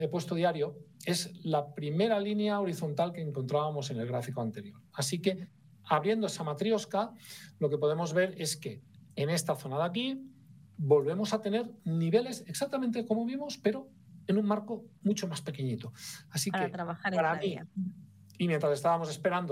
he puesto diario es la primera línea horizontal que encontrábamos en el gráfico anterior. Así que, abriendo esa matrioska, lo que podemos ver es que en esta zona de aquí volvemos a tener niveles exactamente como vimos, pero en un marco mucho más pequeñito. Así Para que, trabajar para esta mí, vía. y mientras estábamos esperando